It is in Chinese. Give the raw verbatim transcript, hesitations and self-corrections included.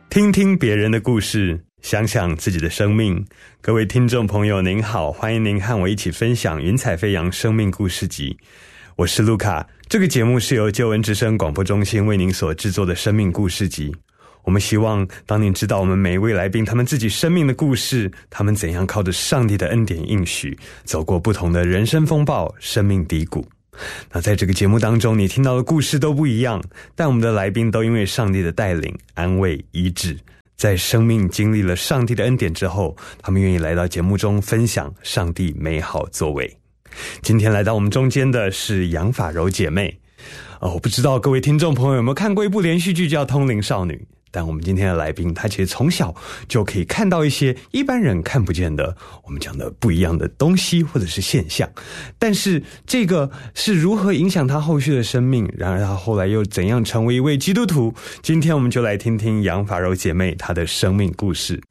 听听别人的故事，想想自己的生命。各位听众朋友您好，欢迎您和我一起分享云彩飞扬生命故事集。我是路卡，这个节目是由救恩之声广播中心为您所制作的生命故事集。我们希望当您知道我们每一位来宾他们自己生命的故事，他们怎样靠着上帝的恩典应许走过不同的人生风暴、生命低谷。那在这个节目当中，你听到的故事都不一样，但我们的来宾都因为上帝的带领、安慰、医治，在生命经历了上帝的恩典之后，他们愿意来到节目中分享上帝美好作为。今天来到我们中间的是杨法柔姐妹。哦，我不知道各位听众朋友有没有看过一部连续剧叫《通灵少女》，但我们今天的来宾她其实从小就可以看到一些一般人看不见的我们讲的不一样的东西或者是现象，但是这个是如何影响她后续的生命，然而她后来又怎样成为一位基督徒，今天我们就来听听杨法柔姐妹她的生命故事。